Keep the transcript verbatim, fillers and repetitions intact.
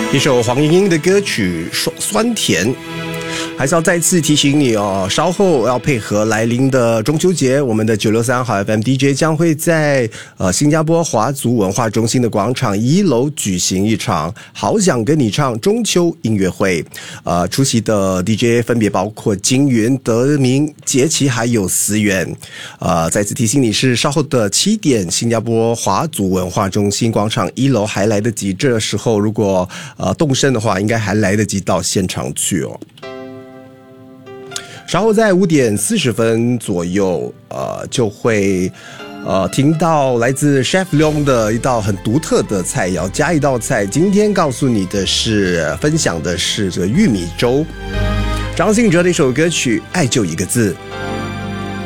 一首黄莺莺的歌曲《酸甜》。还是要再次提醒你哦，稍后要配合来临的中秋节，我们的九六三好 F M D J 将会在呃新加坡华族文化中心的广场一楼举行一场好想跟你唱中秋音乐会。呃，出席的 D J 分别包括金云、德明、杰奇还有思源。呃，再次提醒你是稍后的七点，新加坡华族文化中心广场一楼还来得及。这时候如果呃动身的话，应该还来得及到现场去哦。稍后在五点四十分左右，呃，就会呃听到来自 Chef Leong 的一道很独特的菜肴，加一道菜。今天告诉你的是，分享的是这个玉米粥。张信哲的一首歌曲《爱就一个字》。